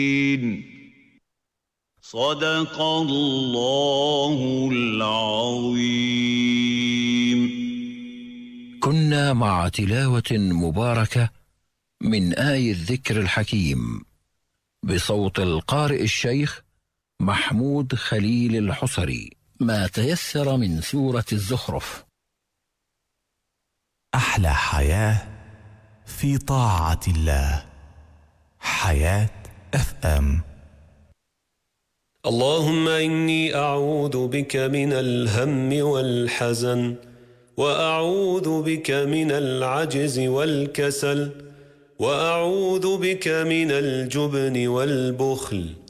صدق الله العظيم. كنا مع تلاوة مباركة من آي الذكر الحكيم بصوت القارئ الشيخ محمود خليل الحصري، ما تيسر من سورة الزخرف. أحلى حياة في طاعة الله. حياة FM. اللهم إني أعوذ بك من الهم والحزن، وأعوذ بك من العجز والكسل، وأعوذ بك من الجبن والبخل،